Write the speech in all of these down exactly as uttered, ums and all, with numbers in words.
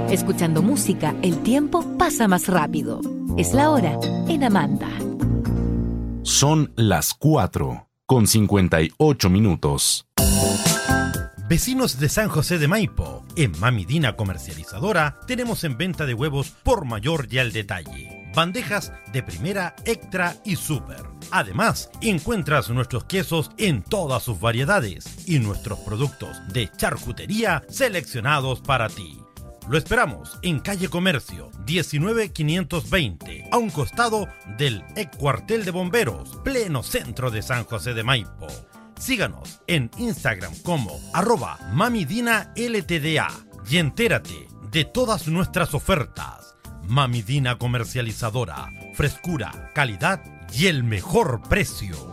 Escuchando música, el tiempo pasa más rápido. Es la hora en Amanda. Son las cuatro con cincuenta y ocho minutos. Vecinos de San José de Maipo, en Mami Dina Comercializadora tenemos en venta de huevos por mayor y al detalle. Bandejas de primera, extra y super. Además, encuentras nuestros quesos en todas sus variedades y nuestros productos de charcutería seleccionados para ti. Lo esperamos en calle Comercio diecinueve quinientos veinte, a un costado del ex cuartel de bomberos, pleno centro de San José de Maipo. Síganos en Instagram como arroba mamidina ltda y entérate de todas nuestras ofertas. Mami Dina Comercializadora, frescura, calidad y el mejor precio.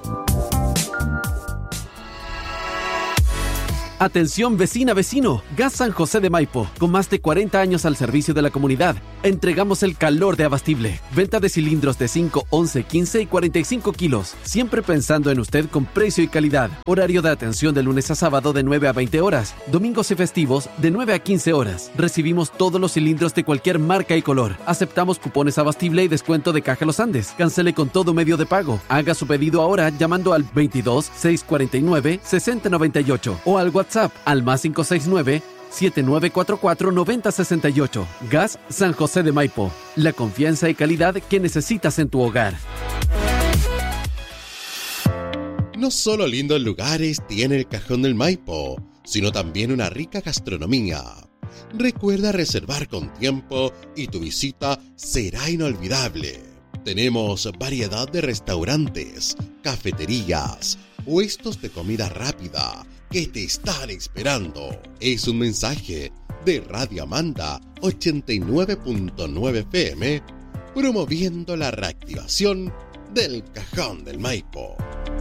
Atención vecina, vecino, Gas San José de Maipo, con más de cuarenta años al servicio de la comunidad. Entregamos el calor de Abastible. Venta de cilindros de cinco, once, quince y cuarenta y cinco kilos. Siempre pensando en usted con precio y calidad. Horario de atención de lunes a sábado de nueve a veinte horas. Domingos y festivos de nueve a quince horas. Recibimos todos los cilindros de cualquier marca y color. Aceptamos cupones Abastible y descuento de Caja Los Andes. Cancele con todo medio de pago. Haga su pedido ahora llamando al veintidós, seiscientos cuarenta y nueve, sesenta noventa y ocho o al WhatsApp al más cinco seis nueve, siete nueve cuatro cuatro, nueve cero seis ocho. Gas San José de Maipo. La confianza y calidad que necesitas en tu hogar. No solo lindos lugares tiene el Cajón del Maipo, sino también una rica gastronomía. Recuerda reservar con tiempo y tu visita será inolvidable. Tenemos variedad de restaurantes, cafeterías, puestos de comida rápida que te están esperando. Es un mensaje de Radio Amanda ochenta y nueve punto nueve F M, promoviendo la reactivación del Cajón del Maipo.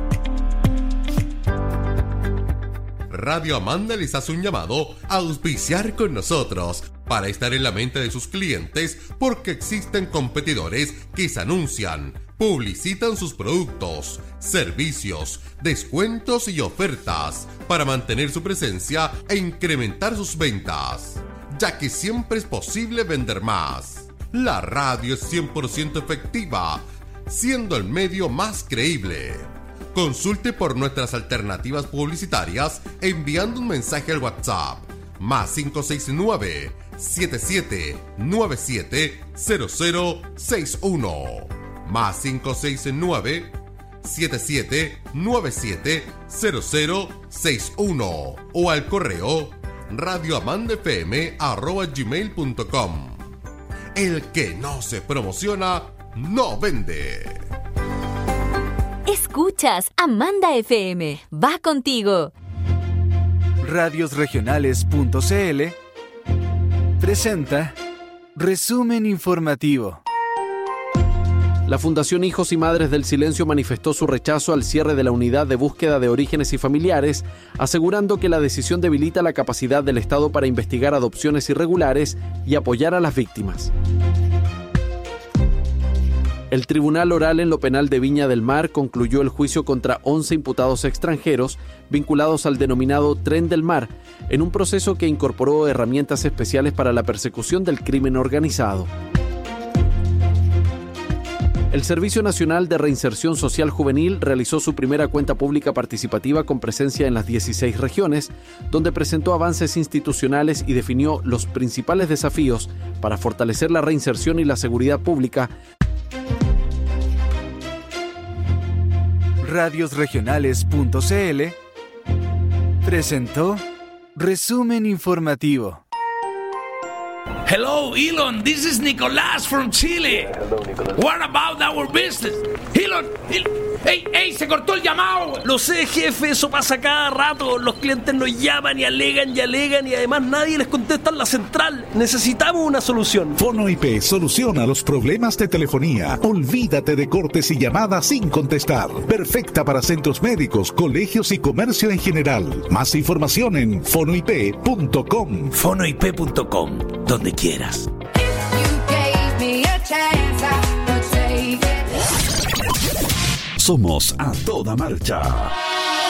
Radio Amanda les hace un llamado a auspiciar con nosotros para estar en la mente de sus clientes, porque existen competidores que se anuncian, publicitan sus productos, servicios, descuentos y ofertas para mantener su presencia e incrementar sus ventas, ya que siempre es posible vender más. La radio es cien por ciento efectiva, siendo el medio más creíble. Consulte por nuestras alternativas publicitarias enviando un mensaje al WhatsApp más cinco seis nueve, siete siete nueve siete, cero cero seis uno más cinco seis nueve, siete siete nueve siete, cero cero seis uno o al correo radioamandafm arroba gmail punto com. El que no se promociona no vende. Escuchas Amanda F M. Va contigo. Radiosregionales.cl presenta Resumen Informativo. La Fundación Hijos y Madres del Silencio manifestó su rechazo al cierre de la unidad de búsqueda de orígenes y familiares, asegurando que la decisión debilita la capacidad del Estado para investigar adopciones irregulares y apoyar a las víctimas. El Tribunal Oral en lo Penal de Viña del Mar concluyó el juicio contra once imputados extranjeros vinculados al denominado Tren del Mar, en un proceso que incorporó herramientas especiales para la persecución del crimen organizado. El Servicio Nacional de Reinserción Social Juvenil realizó su primera cuenta pública participativa con presencia en las dieciséis regiones, donde presentó avances institucionales y definió los principales desafíos para fortalecer la reinserción y la seguridad pública. Radiosregionales.cl presentó Resumen Informativo. Hello, Elon. This is Nicolás from Chile. Hello, Nicolás. What about our business? Elon, Elon. ¡Ey, ey! ¡Se cortó el llamado! Lo sé, jefe, eso pasa cada rato. Los clientes nos llaman y alegan y alegan y además nadie les contesta en la central. Necesitamos una solución. Fono I P soluciona los problemas de telefonía. Olvídate de cortes y llamadas sin contestar. Perfecta para centros médicos, colegios y comercio en general. Más información en fono i p punto com. fono i p punto com, donde quieras. Somos a toda marcha.